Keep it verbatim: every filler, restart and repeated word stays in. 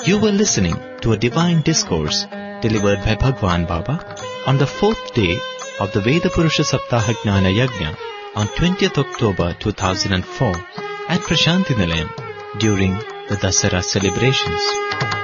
You were listening to a divine discourse delivered by Bhagwan Baba on the fourth day of the Veda Purusha Saptaha Jnana Yajna on twentieth October two thousand four at Prashanti Nilayam during the Dasara celebrations.